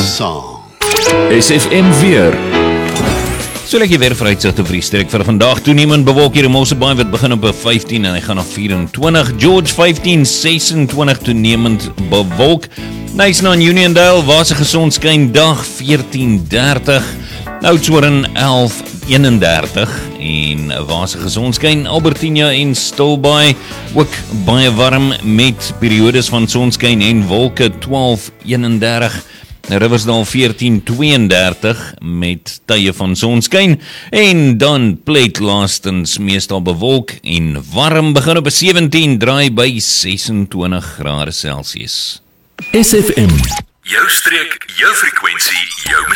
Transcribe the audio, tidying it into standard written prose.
song. SFM weer. So lekker weer vir uitsig te vriestreek vir vandag. Toenemend bewolk hier in Mosselbaai wat begin op 15 en hy gaan na 24. George 15, 26 toenemend bewolk. Knysna in Uniondale, waar se gesondskyn dag 14:30. Oudtshoorn 11:31 en waar se gesondskyn Albertina en Stilbaai ook baie warm met periodes van sonskyn en wolke 12:31. Riversdale 14:32 met tye van sonskyn en dan Plate laastens meestal bewolk en warm begin op 17 draai by 26 grade Celsius. SFM. Jou streek, jou frekwensie, jou